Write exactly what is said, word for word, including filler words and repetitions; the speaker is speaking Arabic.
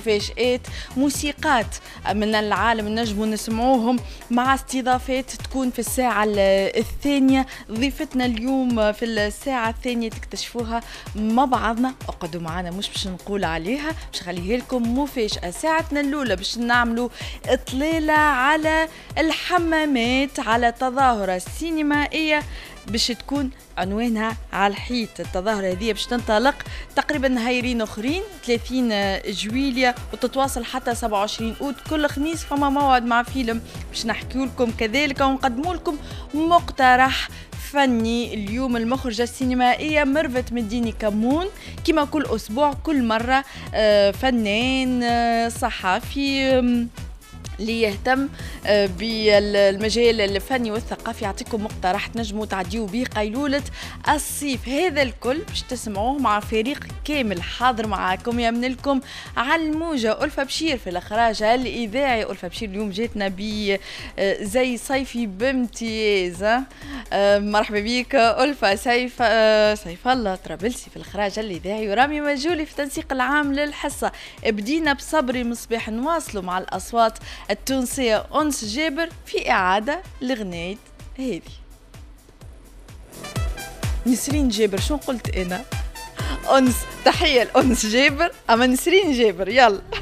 مفاجآت، موسيقات من العالم نجموا نسمعوهم مع استضافات تكون في الساعة الثانية. ضيفتنا اليوم في الساعة الثانية تكتشفوها مع بعضنا، اقعدوا معنا مش باش نقول عليها، باش نخليها لكم مفاجأة. ساعتنا الأولى باش نعملوا إطلالة على الحمامات، على تظاهرة سينمائية باش تكون عنوانها على الحيط. التظاهرة هذه باش تنطلق تقريبا نهايرين اخرين ثلاثين جويلية وتتواصل حتى سبعة وعشرين أوت. كل خميس فما موعد مع فيلم باش نحكي لكم كذلك ونقدموا لكم مقترح فني. اليوم المخرجة السينمائية ميرفت مديني كمون، كما كل أسبوع كل مرة فنان صحافي اللي يهتم بالمجال الفني والثقافي يعطيكم مقترح تنجموا تعديوا به قيلولة الصيف. هذا الكل باش تسمعوه مع فريق كامل حاضر معاكم يمن لكم على الموجة. ألفة بشير في الإخراج الإذاعي. ألفة بشير اليوم جاتنا ب زي صيفي بامتياز. مرحبا بك ألفة. سيف سيف الله طرابلسي في الإخراج الإذاعي ورامي مجولي في التنسيق العام للحصة. بدينا بصبري مصباح، نواصلوا مع الأصوات التونسية. أنس جابر في إعادة لغنية هذه نسرين جابر. شو قلت أنا؟ أنس، تحية لأنس جابر أما نسرين جابر. يلا